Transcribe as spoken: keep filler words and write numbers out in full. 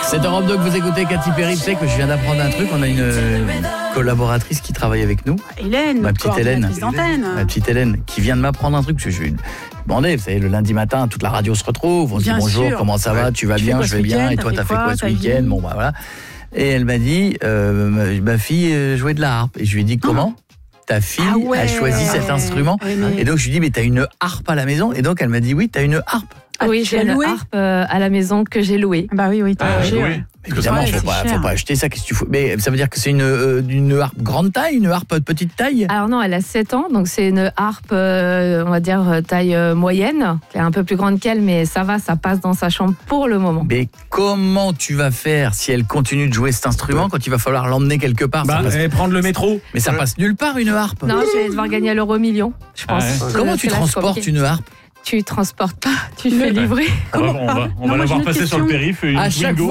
C'est Europe deux que vous écoutez, Katy Perry. Tu sais que je viens d'apprendre un truc. On a une euh, collaboratrice qui travaille avec nous. Hélène, ma petite Hélène. d'antenne. Ma petite Hélène, qui vient de m'apprendre un truc. Je, je lui ai demandé, vous savez, le lundi matin, toute la radio se retrouve. On se dit bonjour, sûr. comment ça va, tu vas tu bien, quoi, je vais bien. Et toi, t'as fait quoi ce week-end? Bon, bah voilà. Et elle m'a dit, euh, ma, ma fille euh, jouait de la harpe. Et je lui ai dit, comment ta fille ah ouais. a choisi cet instrument? Oui, mais... Et donc, je lui ai dit, mais t'as une harpe à la maison? Et donc, elle m'a dit, oui, t'as une harpe. Ah, oui, j'ai une harpe euh, à la maison que j'ai louée. Bah oui, oui, t'as ah, acheté. Oui. Évidemment, il ne faut, faut pas acheter ça. Qu'est-ce que tu fous? Mais ça veut dire que c'est une, euh, une harpe grande taille, une harpe de petite taille? Alors non, elle a sept ans, donc c'est une harpe, euh, on va dire, taille euh, moyenne, qui est un peu plus grande qu'elle, mais ça va, ça passe dans sa chambre pour le moment. Mais comment tu vas faire si elle continue de jouer cet instrument quand il va falloir l'emmener quelque part? Bah, passe... et prendre le métro. Mais ça passe nulle part, une harpe. Non, je vais devoir gagner à l'euro million, je pense. Ah ouais. Comment tu transportes une harpe? Tu transportes pas, tu fais livrer. On va, on va, on va Non, l'avoir passé sur le question. périph'. Une À chaque Twingo.